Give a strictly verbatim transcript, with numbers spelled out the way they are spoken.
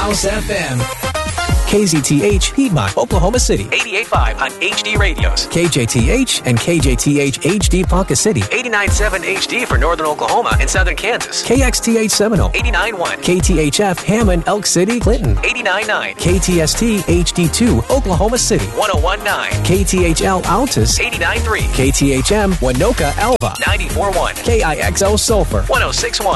House F M. K Z T H, Piedmont, Oklahoma City. eighty-eight point five on H D radios. K J T H and K J T H H D Ponca City. eighty-nine point seven H D for northern Oklahoma and southern Kansas. K X T H Seminole. eighty-nine point one. K T H F, Hammond, Elk City, Clinton. eighty-nine point nine. K T S T H D two, Oklahoma City. one oh one point nine. K T H L, Altus. eighty-nine point three. K T H M, Winoka, Alva. ninety-four point one. K I X O, Sulphur. one oh six point one.